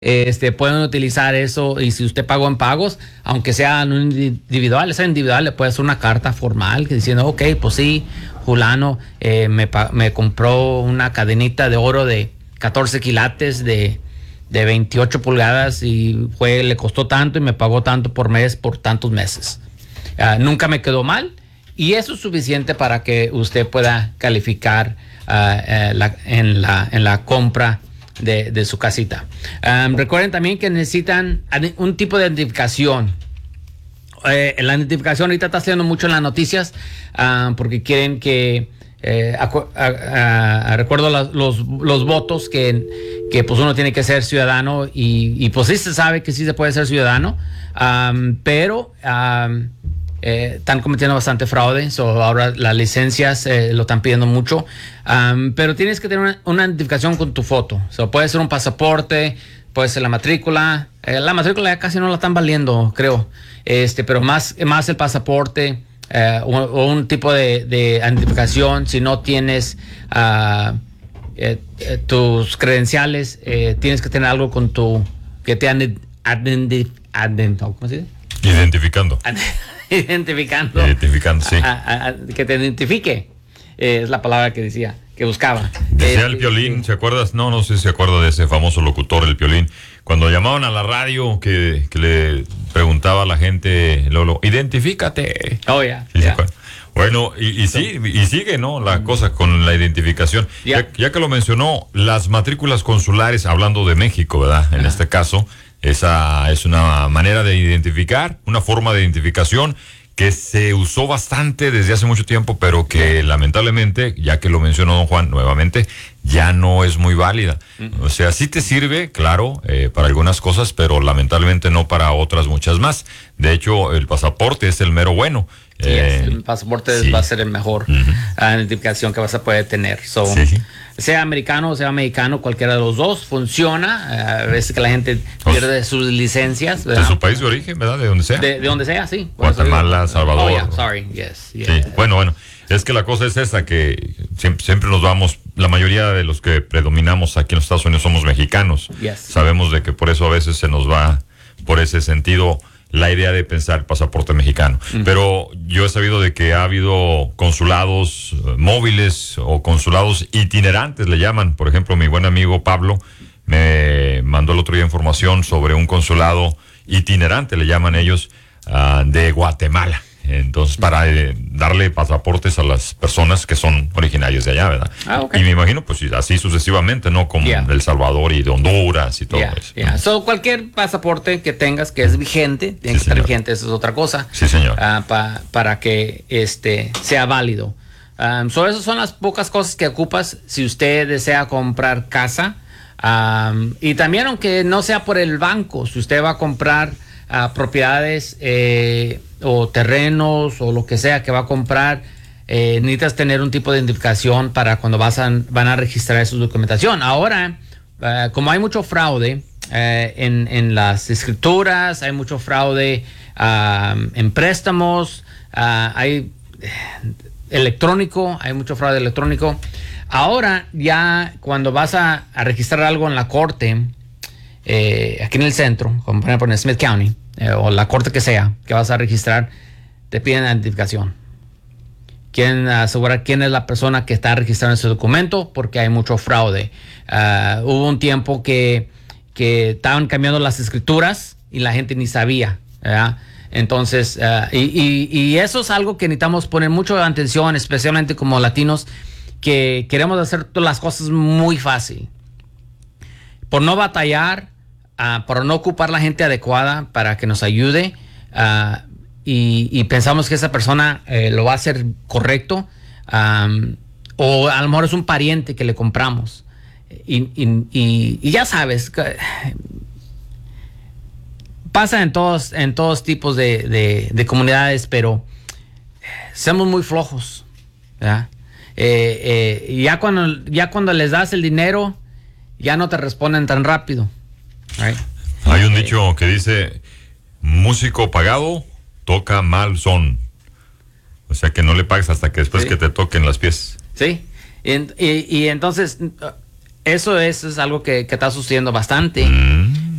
pueden utilizar eso, y si usted pagó en pagos, aunque sea individual, le puede hacer una carta formal diciendo, ok, pues sí, fulano me compró una cadenita de oro de 14 quilates de 28 pulgadas y le costó tanto y me pagó tanto por mes por tantos meses. Nunca me quedó mal, y eso es suficiente para que usted pueda calificar en la compra de su casita. Recuerden también que necesitan un tipo de identificación. La identificación ahorita está haciendo mucho en las noticias porque quieren que recuerdo los votos que pues uno tiene que ser ciudadano, y pues sí se sabe que sí se puede ser ciudadano, pero están cometiendo bastante fraude. Ahora las licencias lo están pidiendo mucho, pero tienes que tener una identificación con tu foto. Puede ser un pasaporte, puede ser la matrícula. La matrícula ya casi no la están valiendo, creo, pero más el pasaporte, o un tipo de identificación. Si no tienes tus credenciales, tienes que tener algo con que te ¿cómo se dice? Identificando, sí. Que te identifique. Es la palabra que decía, que buscaba. Decía el Piolín, ¿se acuerdas? No sé si se acuerda de ese famoso locutor, el Piolín, cuando llamaban a la radio que le preguntaba a la gente, Lolo, identifícate. Oh, ya. ¿Sí, bueno, y sigue, ¿no? La cosa con la identificación. Ya que lo mencionó, las matrículas consulares, hablando de México, ¿verdad? En este caso, esa es una manera de identificar, una forma de identificación que se usó bastante desde hace mucho tiempo, pero que lamentablemente, ya que lo mencionó don Juan nuevamente, ya no es muy válida. O sea, sí te sirve, claro, para algunas cosas, pero lamentablemente no para otras muchas más. De hecho, el pasaporte es el mero bueno. El pasaporte va a ser el mejor identificación que vas a poder tener. Sea americano o sea mexicano, cualquiera de los dos funciona. A veces que la gente pierde sus licencias, ¿verdad? De su país de origen, ¿verdad? De donde sea. De donde sea, sí. Guatemala, Salvador. Sí. Bueno, es que la cosa es esa, que siempre nos vamos, la mayoría de los que predominamos aquí en los Estados Unidos somos mexicanos. Sabemos de que por eso a veces se nos va por ese sentido la idea de pensar pasaporte mexicano. Pero yo he sabido de que ha habido consulados móviles o consulados itinerantes, le llaman. Por ejemplo, mi buen amigo Pablo me mandó el otro día información sobre un consulado itinerante, le llaman ellos, de Guatemala. Entonces, para darle pasaportes a las personas que son originarios de allá, ¿verdad? Y me imagino, pues así sucesivamente, ¿no? Como El Salvador y de Honduras y todo eso. Cualquier pasaporte que tengas que es vigente, tiene que estar vigente, eso es otra cosa. Sí, señor. Para que sea válido. Esas son las pocas cosas que ocupas si usted desea comprar casa. Y también, aunque no sea por el banco, si usted va a comprar propiedades o terrenos o lo que sea que va a comprar, necesitas tener un tipo de identificación para cuando van a registrar su documentación. Ahora, como hay mucho fraude en las escrituras, hay mucho fraude en préstamos, hay mucho fraude electrónico. Ahora ya cuando vas a registrar algo en la corte, aquí en el centro, como por ejemplo en Smith County, o la corte que sea, que vas a registrar, te piden identificación. Quieren asegurar quién es la persona que está registrando ese documento, porque hay mucho fraude. Hubo un tiempo que estaban cambiando las escrituras y la gente ni sabía, ¿verdad? Entonces, y eso es algo que necesitamos poner mucha atención, especialmente como latinos, que queremos hacer todas las cosas muy fácil. Por no batallar, por no ocupar la gente adecuada para que nos ayude, y pensamos que esa persona lo va a hacer correcto, o a lo mejor es un pariente que le compramos. Y ya sabes, pasa en todos tipos de comunidades, pero somos muy flojos, ¿verdad? Ya cuando les das el dinero, ya no te responden tan rápido. Hay un dicho que dice: músico pagado toca mal son. O sea que no le pagas hasta que después que te toquen las piezas. Sí, y entonces eso es algo que está sucediendo bastante.